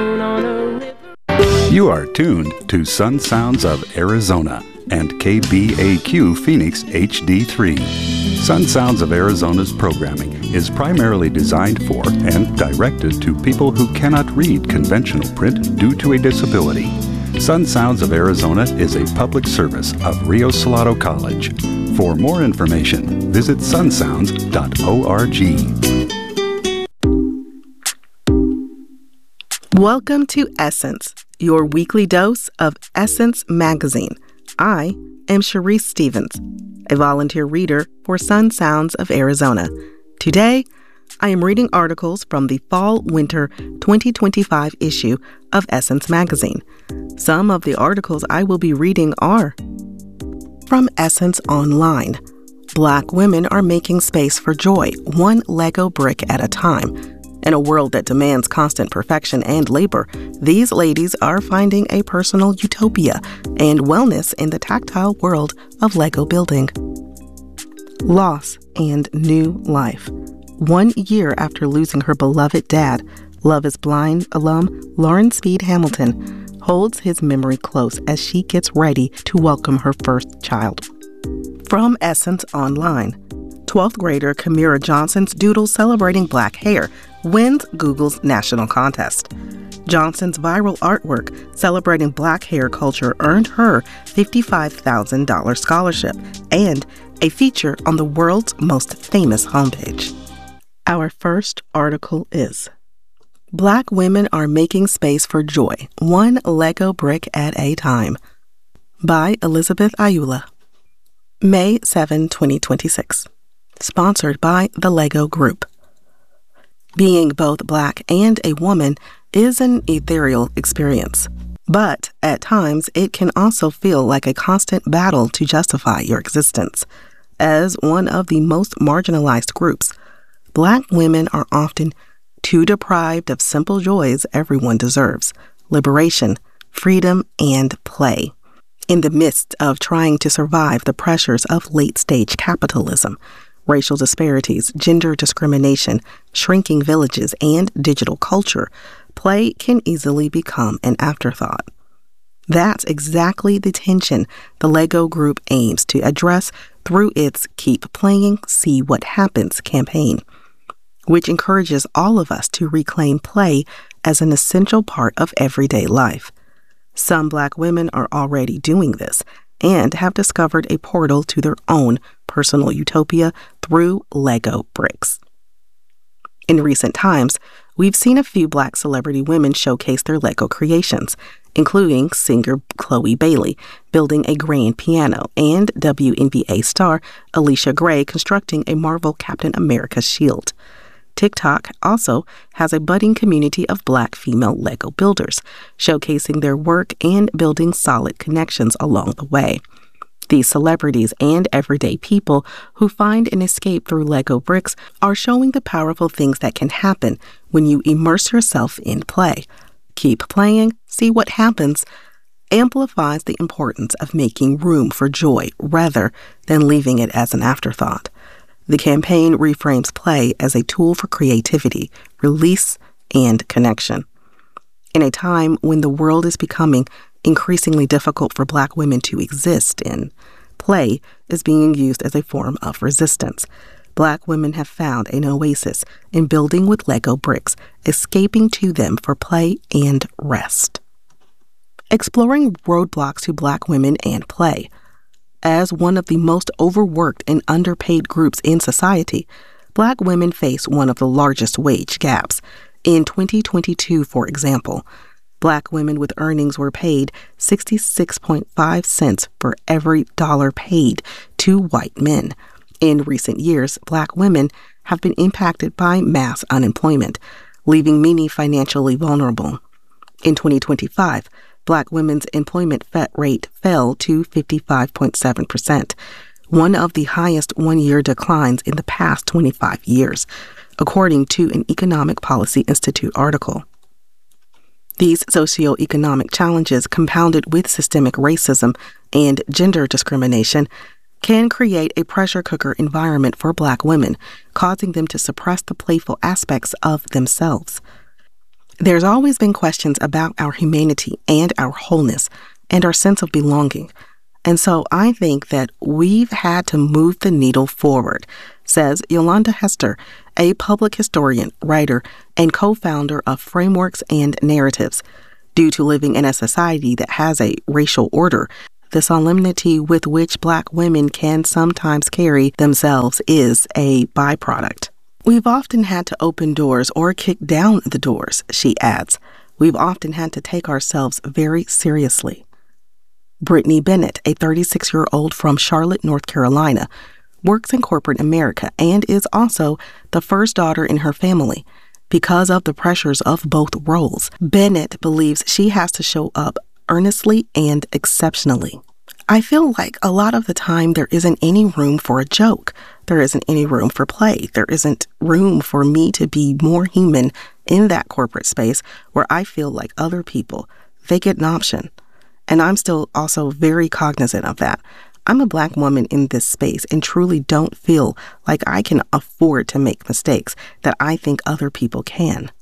You are tuned to Sun Sounds of Arizona and KBAQ Phoenix HD3. Sun Sounds of Arizona's programming is primarily designed for and directed to people who cannot read conventional print due to a disability. Sun Sounds of Arizona is a public service of Rio Salado College. For more information, visit sunsounds.org. Welcome to Essence, your weekly dose of Essence Magazine. I am Sharice Stevens, a volunteer reader for Sun Sounds of Arizona. Today, I am reading articles from the Fall-Winter 2025 issue of Essence Magazine. Some of the articles I will be reading are from Essence Online. Black women are making space for joy, one Lego brick at a time. In a world that demands constant perfection and labor, these ladies are finding a personal utopia and wellness in the tactile world of Lego building. Loss and new life. 1 year after losing her beloved dad, Love is Blind alum Lauren Speed Hamilton holds his memory close as she gets ready to welcome her first child. From Essence Online. 12th grader Kamira Johnson's doodle celebrating black hair wins Google's national contest. Johnson's viral artwork celebrating black hair culture earned her $55,000 scholarship and a feature on the world's most famous homepage. Our first article is Black women are making space for joy, one Lego brick at a time, by Elizabeth Ayula. May 7, 2026. Sponsored by the Lego Group. Being both Black and a woman is an ethereal experience, but at times it can also feel like a constant battle to justify your existence. As one of the most marginalized groups, Black women are often too deprived of simple joys everyone deserves: liberation, freedom, and play. In the midst of trying to survive the pressures of late-stage capitalism, racial disparities, gender discrimination, shrinking villages, and digital culture, play can easily become an afterthought. That's exactly the tension the Lego Group aims to address through its Keep Playing, See What Happens campaign, which encourages all of us to reclaim play as an essential part of everyday life. Some Black women are already doing this and have discovered a portal to their own personal utopia through Lego bricks. In recent times, we've seen a few Black celebrity women showcase their Lego creations, including singer Chloe Bailey building a grand piano and WNBA star Alicia Gray constructing a Marvel Captain America shield. TikTok also has a budding community of Black female Lego builders, showcasing their work and building solid connections along the way. These celebrities and everyday people who find an escape through Lego bricks are showing the powerful things that can happen when you immerse yourself in play. Keep playing, see what happens amplifies the importance of making room for joy rather than leaving it as an afterthought. The campaign reframes play as a tool for creativity, release, and connection. In a time when the world is becoming increasingly difficult for Black women to exist in, play is being used as a form of resistance. Black women have found an oasis in building with Lego bricks, escaping to them for play and rest. Exploring roadblocks to Black women and play. As one of the most overworked and underpaid groups in society, Black women face one of the largest wage gaps. In 2022, for example, Black women with earnings were paid 66.5 cents for every dollar paid to white men. In recent years, Black women have been impacted by mass unemployment, leaving many financially vulnerable. In 2025, Black women's employment rate fell to 55.7%, one of the highest one-year declines in the past 25 years, according to an Economic Policy Institute article. These socioeconomic challenges, compounded with systemic racism and gender discrimination, can create a pressure cooker environment for Black women, causing them to suppress the playful aspects of themselves. There's always been questions about our humanity and our wholeness and our sense of belonging. And so I think that we've had to move the needle forward, says Yolanda Hester, a public historian, writer, and co-founder of Frameworks and Narratives. Due to living in a society that has a racial order, the solemnity with which Black women can sometimes carry themselves is a byproduct. We've often had to open doors or kick down the doors, she adds. We've often had to take ourselves very seriously. Brittany Bennett, a 36-year-old from Charlotte, North Carolina, works in corporate America and is also the first daughter in her family. Because of the pressures of both roles, Bennett believes she has to show up earnestly and exceptionally. I feel like a lot of the time there isn't any room for a joke. There isn't any room for play. There isn't room for me to be more human in that corporate space where I feel like other people, they get an option. And I'm still also very cognizant of that. I'm a Black woman in this space and truly don't feel like I can afford to make mistakes that I think other people can.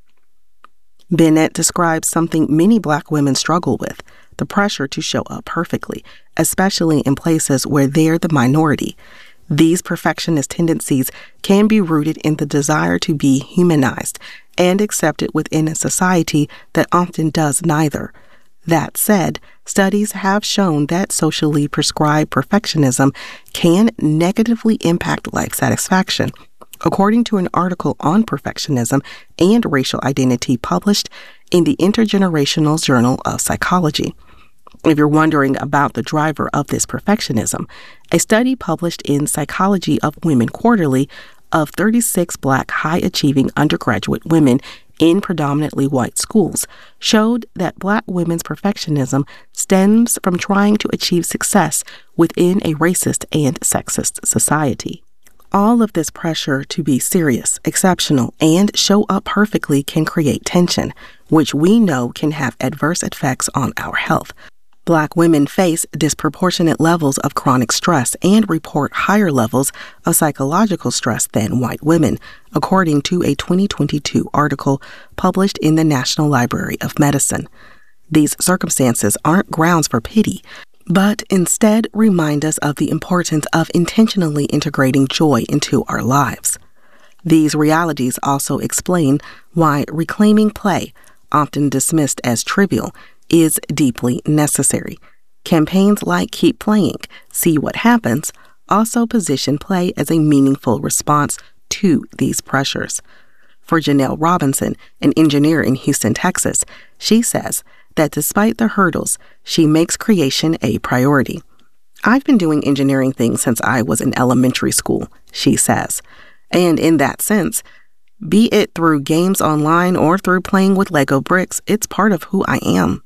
Bennett describes something many Black women struggle with, the pressure to show up perfectly, especially in places where they're the minority. These perfectionist tendencies can be rooted in the desire to be humanized and accepted within a society that often does neither. That said, studies have shown that socially prescribed perfectionism can negatively impact life satisfaction. According to an article on perfectionism and racial identity published in the Intergenerational Journal of Psychology. If you're wondering about the driver of this perfectionism, a study published in Psychology of Women Quarterly of 36 Black high-achieving undergraduate women in predominantly white schools showed that Black women's perfectionism stems from trying to achieve success within a racist and sexist society. All of this pressure to be serious, exceptional, and show up perfectly can create tension, which we know can have adverse effects on our health. Black women face disproportionate levels of chronic stress and report higher levels of psychological stress than white women, according to a 2022 article published in the National Library of Medicine. These circumstances aren't grounds for pity, but instead remind us of the importance of intentionally integrating joy into our lives. These realities also explain why reclaiming play, often dismissed as trivial, is deeply necessary. Campaigns like Keep Playing, See What Happens also position play as a meaningful response to these pressures. For Janelle Robinson, an engineer in Houston, Texas, she says that despite the hurdles, she makes creation a priority. I've been doing engineering things since I was in elementary school, she says. And in that sense, be it through games online or through playing with Lego bricks, it's part of who I am.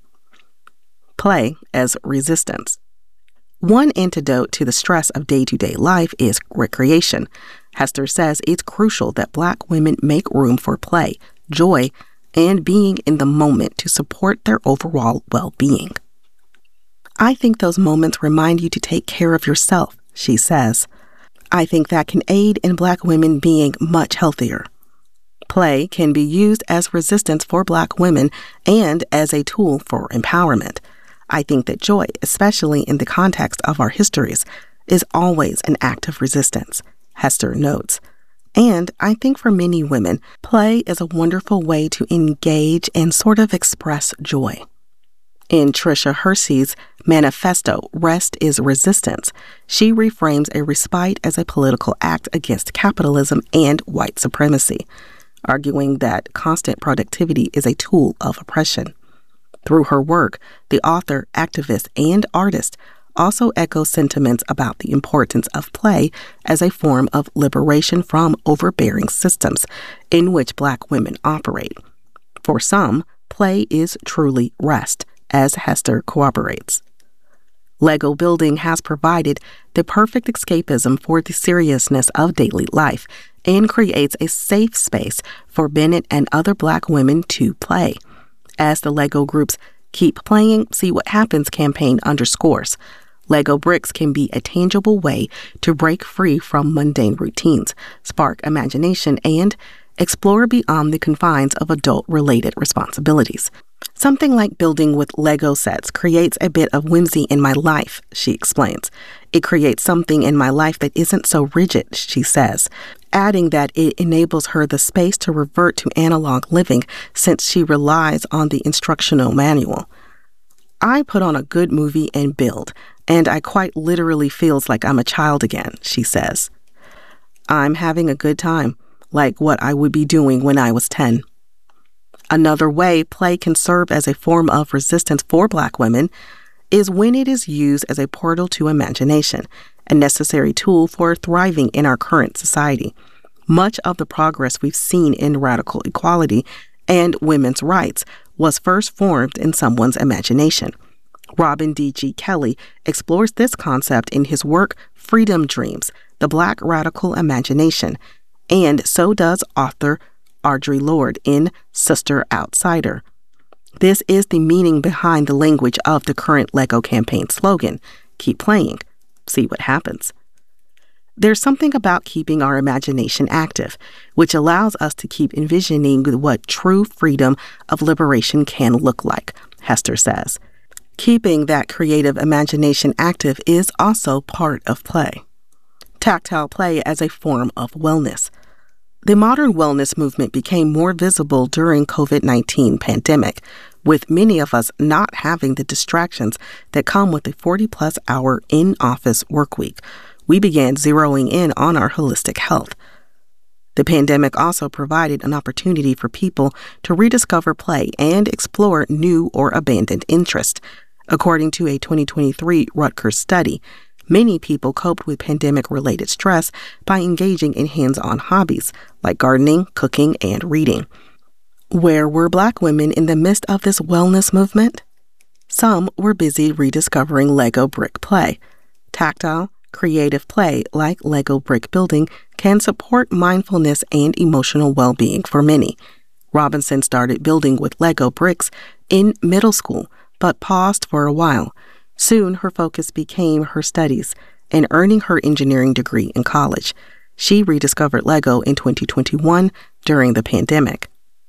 Play as resistance. One antidote to the stress of day-to-day life is recreation. Hester says it's crucial that Black women make room for play, joy, and being in the moment to support their overall well-being. I think those moments remind you to take care of yourself, she says. I think that can aid in Black women being much healthier. Play can be used as resistance for Black women and as a tool for empowerment. I think that joy, especially in the context of our histories, is always an act of resistance, Hester notes. And I think for many women, play is a wonderful way to engage and sort of express joy. In Tricia Hersey's manifesto, Rest is Resistance, she reframes a respite as a political act against capitalism and white supremacy, arguing that constant productivity is a tool of oppression. Through her work, the author, activist, and artist also echoes sentiments about the importance of play as a form of liberation from overbearing systems in which Black women operate. For some, play is truly rest, as Hester corroborates. Lego building has provided the perfect escapism for the seriousness of daily life and creates a safe space for Bennett and other Black women to play. As the Lego Group's Keep Playing, See What Happens campaign underscores, Lego bricks can be a tangible way to break free from mundane routines, spark imagination, and explore beyond the confines of adult-related responsibilities. Something like building with Lego sets creates a bit of whimsy in my life, she explains. It creates something in my life that isn't so rigid, she says, adding that it enables her the space to revert to analog living since she relies on the instructional manual. I put on a good movie and build, and I quite literally feels like I'm a child again, she says. I'm having a good time, like what I would be doing when I was 10. Another way play can serve as a form of resistance for Black women is when it is used as a portal to imagination, a necessary tool for thriving in our current society. Much of the progress we've seen in radical equality and women's rights was first formed in someone's imagination. Robin D.G. Kelley explores this concept in his work Freedom Dreams, The Black Radical Imagination, and so does author Audre Lorde in Sister Outsider. This is the meaning behind the language of the current LEGO campaign slogan, "Keep playing, see what happens." There's something about keeping our imagination active, which allows us to keep envisioning what true freedom of liberation can look like, Hester says. Keeping that creative imagination active is also part of play. Tactile play as a form of wellness. The modern wellness movement became more visible during COVID-19 pandemic, with many of us not having the distractions that come with a 40-plus hour in-office work week. We began zeroing in on our holistic health. The pandemic also provided an opportunity for people to rediscover play and explore new or abandoned interests. According to a 2023 Rutgers study, many people coped with pandemic-related stress by engaging in hands-on hobbies like gardening, cooking, and reading. Where were Black women in the midst of this wellness movement? Some were busy rediscovering Lego brick play. Tactile, creative play like Lego brick building can support mindfulness and emotional well-being for many. Robinson started building with Lego bricks in middle school, but paused for a while. Soon, her focus became her studies and earning her engineering degree in college. She rediscovered Lego in 2021 during the pandemic.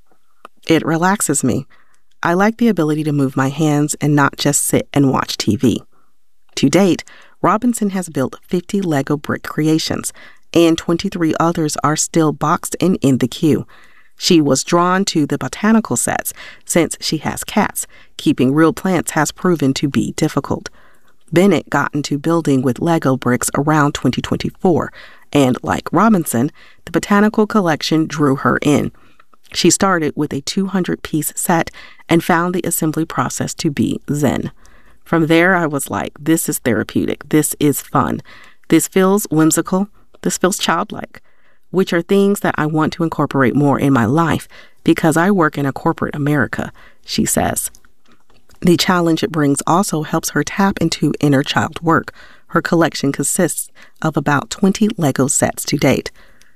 It relaxes me. I like the ability to move my hands and not just sit and watch TV. To date, Robinson has built 50 Lego brick creations, and 23 others are still boxed and in the queue. She was drawn to the botanical sets since she has cats. Keeping real plants has proven to be difficult. Bennett got into building with Lego bricks around 2024, and like Robinson, the botanical collection drew her in. She started with a 200-piece set and found the assembly process to be zen. From there, I was like, this is therapeutic. This is fun. This feels whimsical. This feels childlike, which are things that I want to incorporate more in my life because I work in a corporate America, she says. The challenge it brings also helps her tap into inner child work. Her collection consists of about 20 Lego sets to date.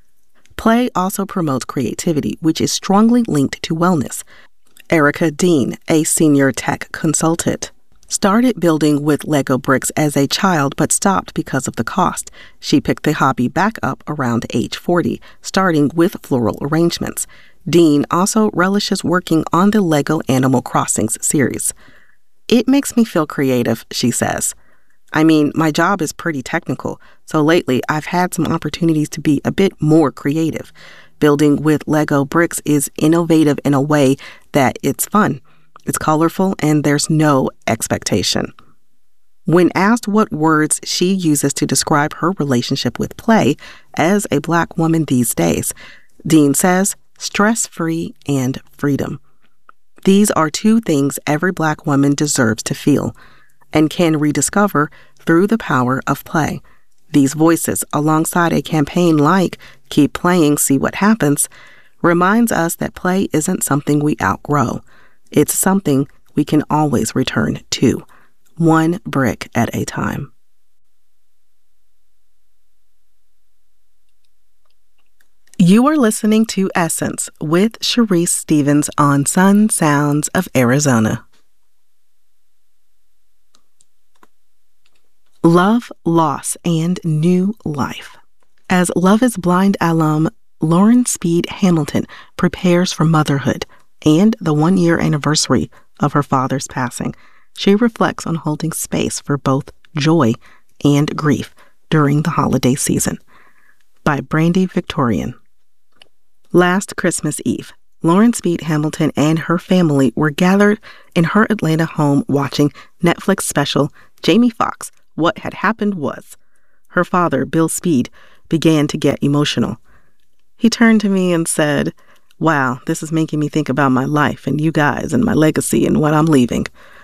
Play also promotes creativity, which is strongly linked to wellness. Erica Dean, a senior tech consultant, started building with Lego bricks as a child but stopped because of the cost. She picked the hobby back up around age 40, starting with floral arrangements. Dean also relishes working on the Lego Animal Crossings series. It makes me feel creative, she says. I mean, my job is pretty technical, so lately I've had some opportunities to be a bit more creative. Building with Lego bricks is innovative in a way that it's fun. It's colorful and there's no expectation. When asked what words she uses to describe her relationship with play as a Black woman these days, Dean says, stress-free and freedom. These are two things every Black woman deserves to feel and can rediscover through the power of play. These voices, alongside a campaign like Keep Playing, See What Happens, reminds us that play isn't something we outgrow. It's something we can always return to, one brick at a time. You are listening to Essence with Sharice Stevens on Sun Sounds of Arizona. Love, Loss, and New Life. As Love is Blind alum Lauren Speed Hamilton prepares for motherhood and the 1-year anniversary of her father's passing. She reflects on holding space for both joy and grief during the holiday season. By Brandy Victorian. Last Christmas Eve, Lauren Speed Hamilton and her family were gathered in her Atlanta home watching Netflix special Jamie Foxx, What Had Happened Was. Her father, Bill Speed, began to get emotional. He turned to me and said, "Wow, this is making me think about my life and you guys and my legacy and what I'm leaving.